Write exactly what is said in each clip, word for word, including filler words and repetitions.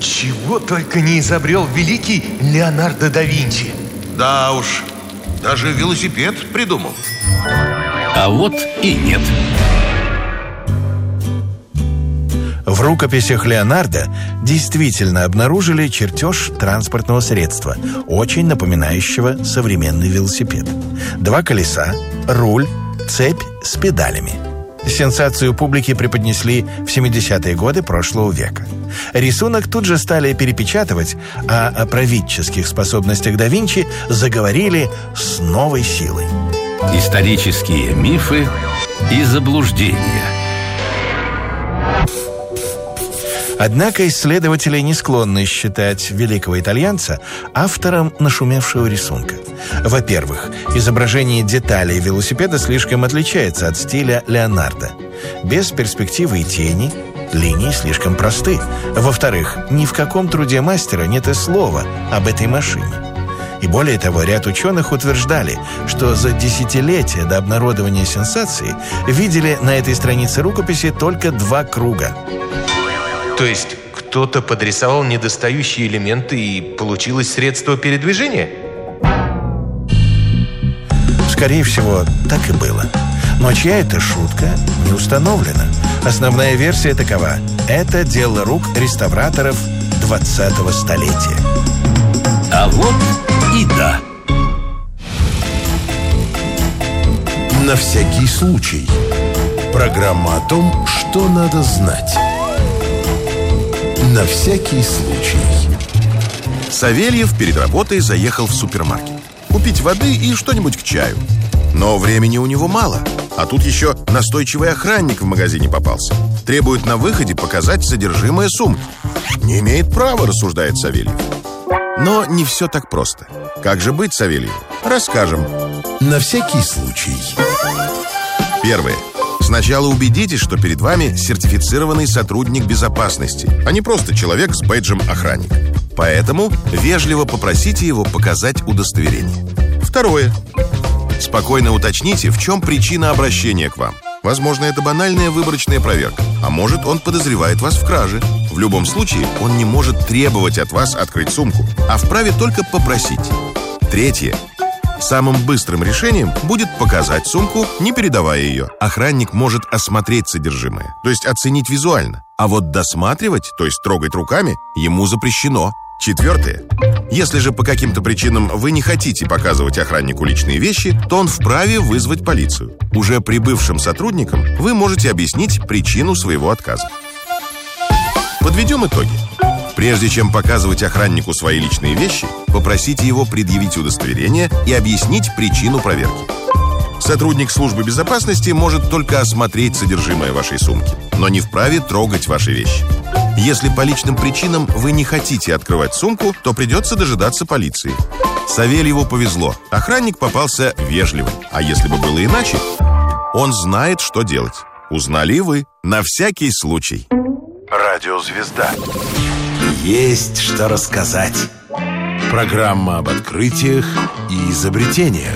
Чего только не изобрел великий Леонардо да Винчи. Да уж, даже велосипед придумал. А вот и нет. В рукописях Леонардо действительно обнаружили чертеж транспортного средства, очень напоминающего современный велосипед. Два колеса, руль, цепь с педалями. Сенсацию публике преподнесли в семидесятые годы прошлого века. Рисунок тут же стали перепечатывать, а о правительских способностях да Винчи заговорили с новой силой. Исторические мифы и заблуждения. Однако исследователи не склонны считать великого итальянца автором нашумевшего рисунка. Во-первых, изображение деталей велосипеда слишком отличается от стиля Леонардо. Без перспективы и тени, линии слишком просты. Во-вторых, ни в каком труде мастера нет и слова об этой машине. И более того, ряд ученых утверждали, что за десятилетия до обнародования сенсации видели на этой странице рукописи только два круга. То есть кто-то подрисовал недостающие элементы и получилось средство передвижения? Скорее всего, так и было. Но чья это шутка, не установлена. Основная версия такова: это дело рук реставраторов двадцатого столетия. А вот и да. На всякий случай. Программа о том, что надо знать. На всякий случай. Савельев перед работой заехал в супермаркет купить воды и что-нибудь к чаю. Но времени у него мало. А тут еще настойчивый охранник в магазине попался. Требует на выходе показать содержимое сумки. Не имеет права, рассуждает Савельев. Но не все так просто. Как же быть, Савельеву? Расскажем. На всякий случай. Первое. Сначала убедитесь, что перед вами сертифицированный сотрудник безопасности, а не просто человек с бейджем охранника. Поэтому вежливо попросите его показать удостоверение. Второе. Спокойно уточните, в чем причина обращения к вам. Возможно, это банальная выборочная проверка, а может, он подозревает вас в краже. В любом случае, он не может требовать от вас открыть сумку, а вправе только попросить. Третье. Самым быстрым решением будет показать сумку, не передавая ее. Охранник может осмотреть содержимое, то есть оценить визуально. А вот досматривать, то есть трогать руками, ему запрещено. Четвертое. Если же по каким-то причинам вы не хотите показывать охраннику личные вещи, то он вправе вызвать полицию. Уже прибывшим сотрудникам вы можете объяснить причину своего отказа. Подведем итоги. Прежде чем показывать охраннику свои личные вещи, попросите его предъявить удостоверение и объяснить причину проверки. Сотрудник службы безопасности может только осмотреть содержимое вашей сумки, но не вправе трогать ваши вещи. Если по личным причинам вы не хотите открывать сумку, то придется дожидаться полиции. Савельеву повезло, охранник попался вежливым. А если бы было иначе, он знает, что делать. Узнали вы на всякий случай. Радиозвезда. Есть что рассказать. Программа об открытиях и изобретениях.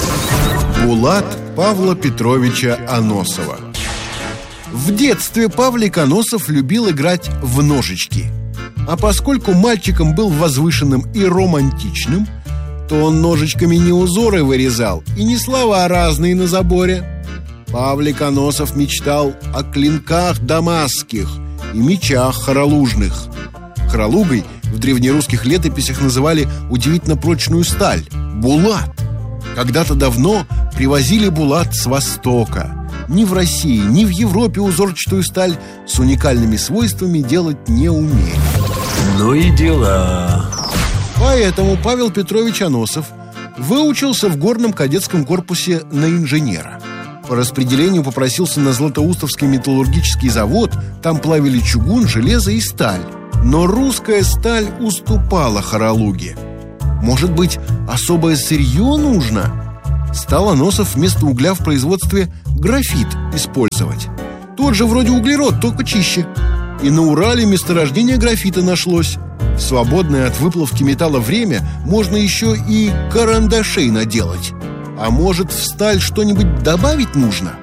Булат Павла Петровича Аносова. В детстве Павлик Аносов любил играть в ножички. А поскольку мальчиком был возвышенным и романтичным, то он ножичками не узоры вырезал и не слова разные на заборе. Павлик Аносов мечтал о клинках дамасских и мечах хоролужных. Хоролугой в древнерусских летописях называли удивительно прочную сталь – булат. Когда-то давно привозили булат с Востока. Ни в России, ни в Европе узорчатую сталь с уникальными свойствами делать не умели. Ну и дела. Поэтому Павел Петрович Аносов выучился в горном кадетском корпусе на инженера. По распределению попросился на Златоустовский металлургический завод. Там плавили чугун, железо и сталь. Но русская сталь уступала хоролуге. Может быть, особое сырье нужно? Стал Аносов вместо угля в производстве графит использовать. Тот же вроде углерод, только чище. И на Урале месторождение графита нашлось. В свободное от выплавки металла время можно еще и карандашей наделать. А может, в сталь что-нибудь добавить нужно?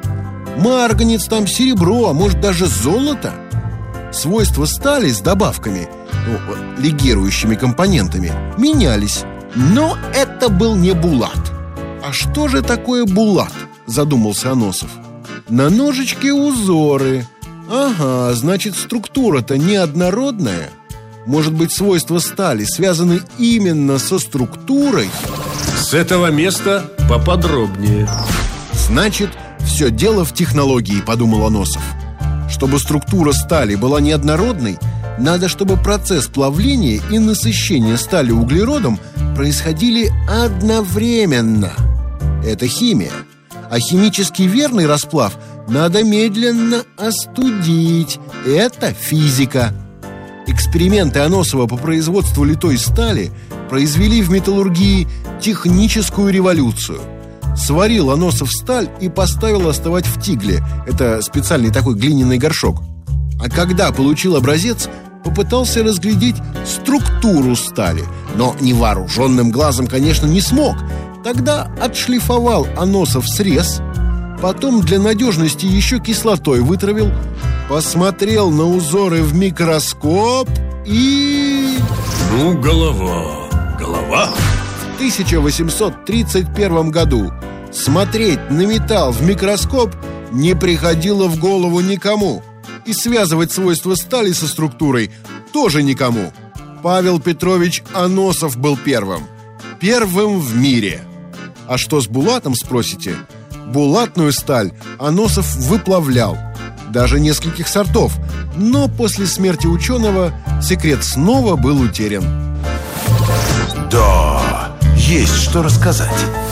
Марганец, там серебро, а может даже золото? Свойства стали с добавками ну, легирующими компонентами, менялись. Но это был не булат. А что же такое булат? Задумался Аносов. На ножичке узоры. Ага, значит, структура-то неоднородная. Может быть, свойства стали связаны именно со структурой? С этого места поподробнее. Значит, все дело в технологии, подумал Аносов. Чтобы структура стали была неоднородной, надо, чтобы процесс плавления и насыщения стали углеродом происходили одновременно. Это химия. А химически верный расплав надо медленно остудить. Это физика. Эксперименты Аносова по производству литой стали произвели в металлургии техническую революцию. Сварил Аносов сталь и поставил остывать в тигле. Это специальный такой глиняный горшок. А когда получил образец, попытался разглядеть структуру стали. Но невооруженным глазом, конечно, не смог. Тогда отшлифовал Аносов срез, потом для надежности еще кислотой вытравил, посмотрел на узоры в микроскоп и... Ну, голова, голова. В тысяча восемьсот тридцать первом году смотреть на металл в микроскоп не приходило в голову никому. И связывать свойства стали со структурой тоже никому. Павел Петрович Аносов был первым. Первым в мире. А что с булатом, спросите? Булатную сталь Аносов выплавлял. Даже нескольких сортов. Но после смерти ученого секрет снова был утерян. Да, есть что рассказать.